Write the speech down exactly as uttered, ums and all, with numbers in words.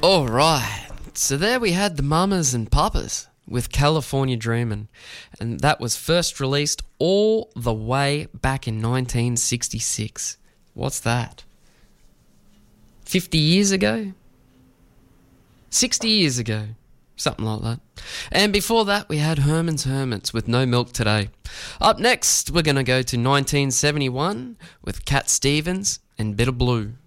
All right, so there we had the Mamas and Papas with California Dreamin', and that was first released all the way back in nineteen sixty-six. What's that? fifty years ago? sixty years ago. Something like that. And before that, we had Herman's Hermits with No Milk Today. Up next, we're going to go to nineteen seventy-one with Cat Stevens and Bitter Blue.